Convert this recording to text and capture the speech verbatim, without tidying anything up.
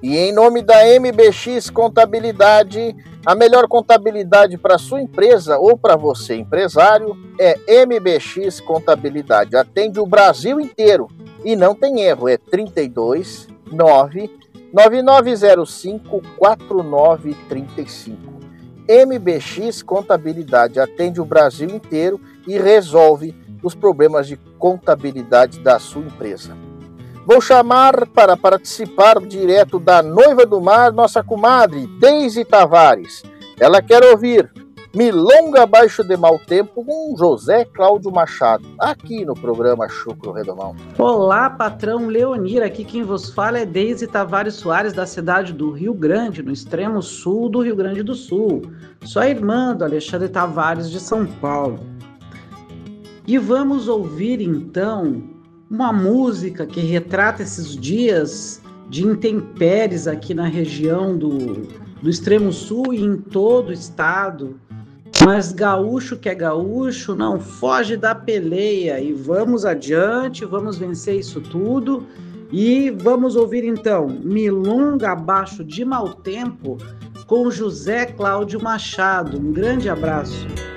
E em nome da M B X Contabilidade, a melhor contabilidade para sua empresa ou para você, empresário, é M B X Contabilidade. Atende o Brasil inteiro e não tem erro, é trinta e dois, nove, nove nove zero cinco, quatro nove três cinco. M B X Contabilidade atende o Brasil inteiro e resolve os problemas de contabilidade da sua empresa. Vou chamar para participar direto da Noiva do Mar, nossa comadre, Deise Tavares. Ela quer ouvir Milonga Abaixo de Mau Tempo com José Cláudio Machado, aqui no programa Chucro Redomão. Olá, patrão Leonir, aqui quem vos fala é Deise Tavares Soares, da cidade do Rio Grande, no extremo sul do Rio Grande do Sul. Sou a irmã do Alexandre Tavares, de São Paulo. E vamos ouvir, então, uma música que retrata esses dias de intempéries aqui na região do, do extremo sul e em todo o estado. Mas gaúcho que é gaúcho não foge da peleia. E vamos adiante, vamos vencer isso tudo. E vamos ouvir então Milonga Abaixo de Mau Tempo com José Cláudio Machado. Um grande abraço.